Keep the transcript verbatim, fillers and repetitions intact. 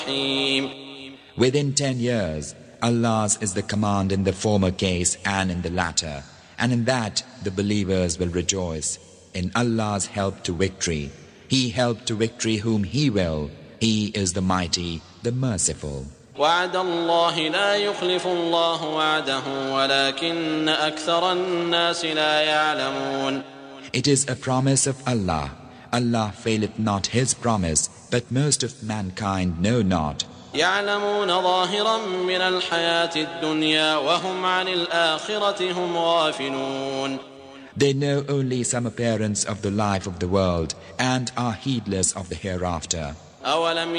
الرحيم. Within ten years, Allah's is the command in the former case and in the latter, and in that the believers will rejoice. In Allah's help to victory. He helped to victory whom He will. He is the mighty, the merciful. وعد الله لا يخلف الله وعده ولكن أكثر الناس لا يعلمون. It is a promise of Allah. Allah faileth not His promise, but most of mankind know not. يعلمون ظاهرا من الحياة الدنيا وهم عن الآخرة هم غافلون. They know only some appearance of the life of the world and are heedless of the hereafter. أولم